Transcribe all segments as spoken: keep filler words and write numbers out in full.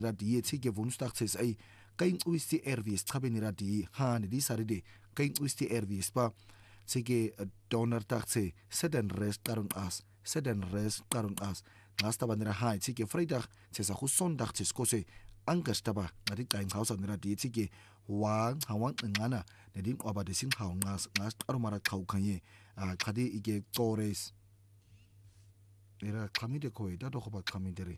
die tsike woensdag ses ay kain uisti ervis trabenira die han di saride kain uisti ervis pa tsike donderdag se seden rest karun as seden rest karun as ngasta banira hai tsike vrydag tsesa go sondag tskose angastaba ngadi kain hausa nira die tsike wa hawang ngana nedin oba de sing haw ngas ngas arumara khau khanye a khadi ige tores era khamide koi da do khoba khamidere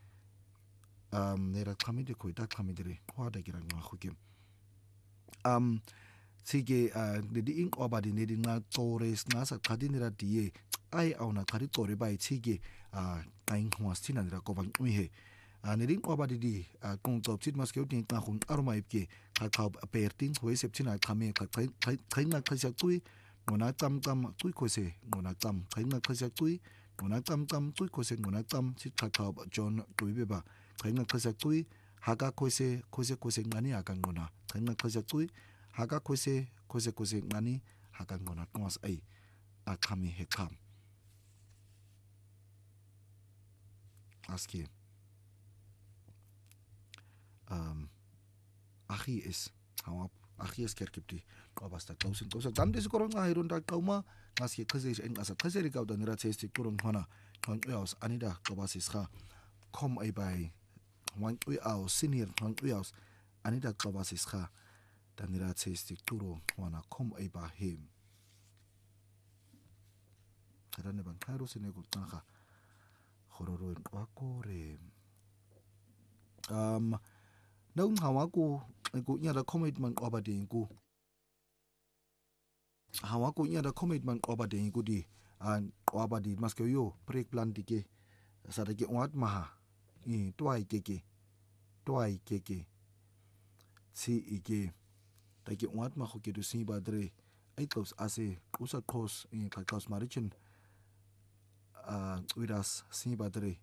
um nera khamide koi da khamidere hwa da gira nga khuke um sige nedi ing oba de nedi nga tores ngasa khadi nira die ai auna khadi tore bai sige a kain hwastina nira ko bang ui he Nering oba di kung top sit mas keuting na kung aroma ipke kakau aperting hoi septina kame kakai kai na kasak tui ngona tam tam tui kose ngona tam kai na kasak tui ngona tam tam tui kose ngona tam sit kakau John tui beba kai na kasak tui haga kose kose kose ngani akan ngona kai na kasak tui haga kose kose kose ngani haga ngona twas ai akame hekam aski Um, achi is hawa achi is kerkipti qabasta tausin tausa damde sikorong ahirun da kauma ngaski khazir en asa khazir ka da nira chesti kurung hana thon uyaus anida qabasis kha khom ai bai wan uyaus senior thon uyaus anida qabasis kha da nira chesti kurung hana khom ai ba him karane ban khairu sine ku tanga khororo en qakore um Nung hawa ko ko nya da commitment oba de ko hawa ko nya da commitment oba de ko di an oba di maske yo break plan dike sa de wat maha i twai keke twai keke si ike da ke wat ma ko ke do si badre ai tos ase usa kos i ka kos marichin a wiras si badre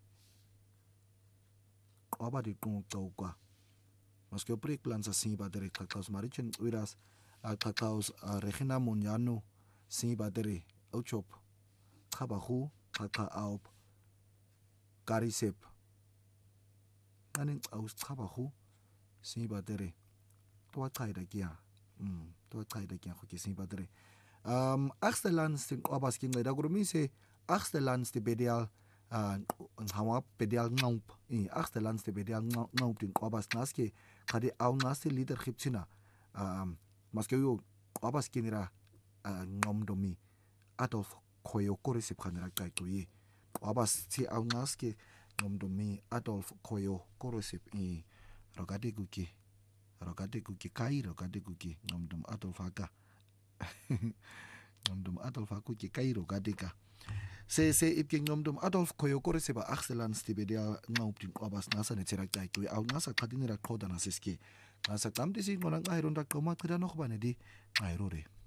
oba di ko tauka Mas que break plan sa sin battery kakaos marichin wiras a kakaos Regina Munyano sin battery ochop kabahu kaka aup karisep nanin aus kabahu sin battery to kai da kia um to kai da kia khoki sin battery um axtelans tin obas king da gurumi se axtelans de bedial ang hawa pedal ngaup i axtelans de bedial ngaup tin obas naske kadi au nasi leadership china um maske yo obas kinira ngomdomi Adolf Koyo koresip khanira kai toyi obas si au naske ngomdomi Adolf Koyo koresip i rogade guki rogade guki kai rogade guki ngomdom Adolf aga ngomdom Adolf guki kai rogade ka se se ipking ngomdom Adolf Koyo koresip axelans tibedia ngauptin obas nasa ne tirak kai toyi au nasa kadinira koda nasiski nasa tamdisi ngonang airon rak koma kada nok bane di airore